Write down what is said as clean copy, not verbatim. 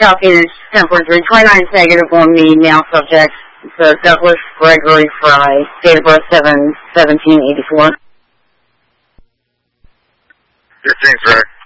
South Phoenix, 1043, 29 negative on the male subject. So Douglas Gregory Fry, date of birth 7/17/84. 15, sir.